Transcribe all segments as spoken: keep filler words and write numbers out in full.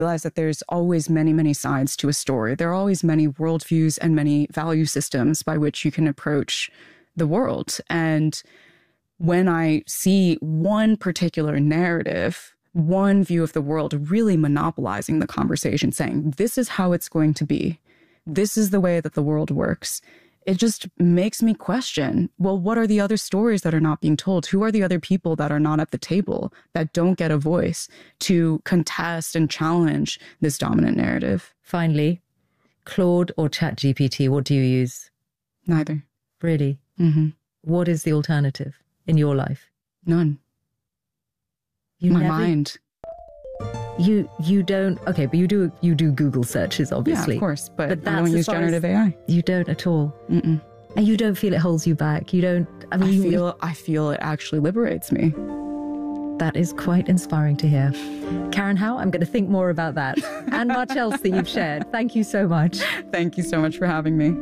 realize that there's always many, many sides to a story. There are always many worldviews and many value systems by which you can approach the world. And when I see one particular narrative, one view of the world really monopolizing the conversation, saying, this is how it's going to be, this is the way that the world works, it just makes me question, well, what are the other stories that are not being told? Who are the other people that are not at the table, that don't get a voice to contest and challenge this dominant narrative? Finally, Claude or ChatGPT, what do you use? Neither. Really? Mm-hmm. What is the alternative in your life? None. You My never, mind. You you don't, okay, but you do you do Google searches, obviously. Yeah, of course, but, but I don't use generative A I. You don't at all? Mm-mm. And you don't feel it holds you back? You don't, I mean... I you, feel, I feel it actually liberates me. That is quite inspiring to hear. Karen Howe, I'm going to think more about that and much else that you've shared. Thank you so much. Thank you so much for having me.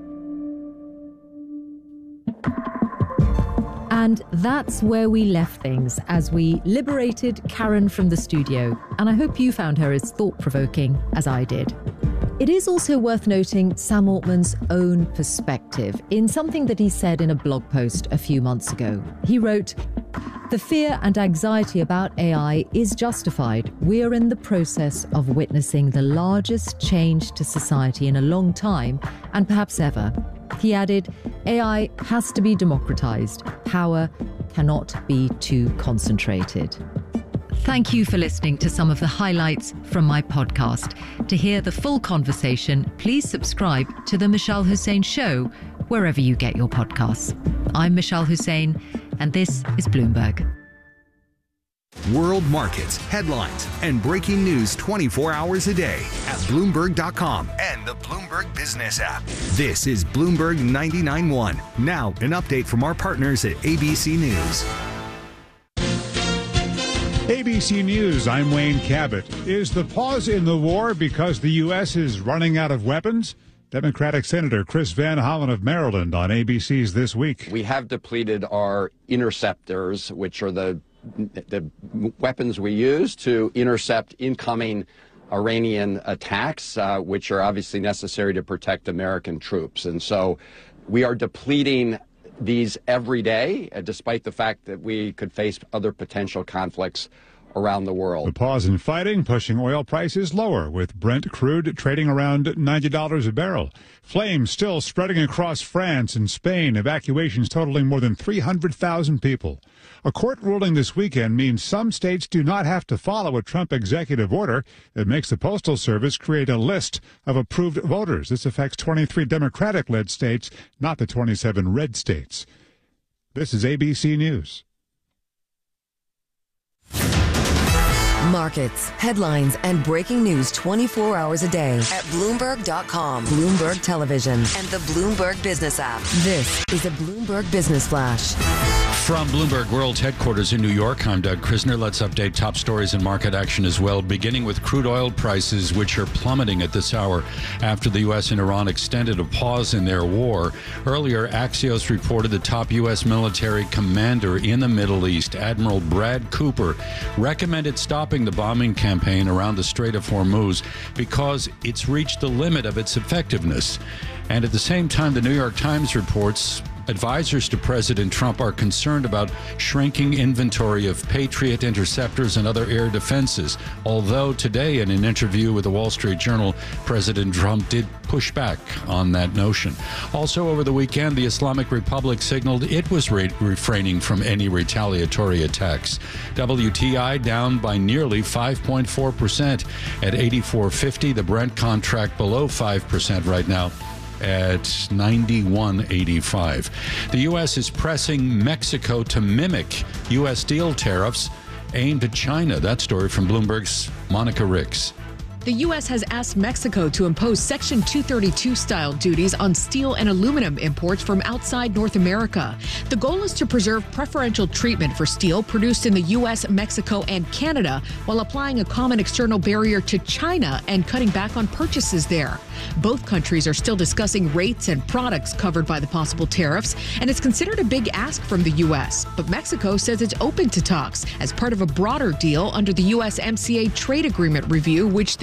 And that's where we left things as we liberated Karen from the studio. And I hope you found her as thought-provoking as I did. It is also worth noting Sam Altman's own perspective in something that he said in a blog post a few months ago. He wrote, "The fear and anxiety about A I is justified. We are in the process of witnessing the largest change to society in a long time, and perhaps ever." He added, "A I has to be democratized. Power cannot be too concentrated." Thank you for listening to some of the highlights from my podcast. To hear the full conversation, please subscribe to The Mishal Hussain Show, wherever you get your podcasts. I'm Mishal Hussain, and this is Bloomberg. World markets, headlines, and breaking news twenty-four hours a day at Bloomberg dot com and the Bloomberg Business app. This is Bloomberg ninety-nine point one. Now, an update from our partners at A B C News. A B C News, I'm Wayne Cabot. Is the pause in the war because the U S is running out of weapons? Democratic Senator Chris Van Hollen of Maryland on A B C's This Week. We have depleted our interceptors, which are the the weapons we use to intercept incoming Iranian attacks, uh, which are obviously necessary to protect American troops. And so we are depleting these every day, uh, despite the fact that we could face other potential conflicts around the world. The pause in fighting pushing oil prices lower, with Brent crude trading around ninety dollars a barrel. Flames still spreading across France and Spain, evacuations totaling more than three hundred thousand people. A court ruling this weekend means some states do not have to follow a Trump executive order that makes the Postal Service create a list of approved voters. This affects twenty-three Democratic-led states, not the twenty-seven red states. This is A B C News. Markets, headlines, and breaking news twenty-four hours a day at Bloomberg dot com, Bloomberg Television, and the Bloomberg Business app. This is a Bloomberg Business Flash. From Bloomberg World Headquarters in New York, I'm Doug Krisner. Let's update top stories and market action as well, beginning with crude oil prices, which are plummeting at this hour after the U S and Iran extended a pause in their war. Earlier, Axios reported the top U S military commander in the Middle East, Admiral Brad Cooper, recommended stopping the bombing campaign around the Strait of Hormuz because it's reached the limit of its effectiveness. And at the same time, the New York Times reports advisors to President Trump are concerned about shrinking inventory of Patriot interceptors and other air defenses. Although today, in an interview with the Wall Street Journal, President Trump did push back on that notion. Also over the weekend, the Islamic Republic signaled it was re- refraining from any retaliatory attacks. W T I down by nearly five point four percent at eighty-four fifty. The Brent contract below five percent right now at ninety-one eighty-five. The U S is pressing Mexico to mimic U S steel tariffs aimed at China. That story from Bloomberg's Monica Ricks. The U S has asked Mexico to impose Section two thirty-two style duties on steel and aluminum imports from outside North America. The goal is to preserve preferential treatment for steel produced in the U S, Mexico, and Canada, while applying a common external barrier to China and cutting back on purchases there. Both countries are still discussing rates and products covered by the possible tariffs, and it's considered a big ask from the U S. But Mexico says it's open to talks as part of a broader deal under the U S M C A trade agreement review, which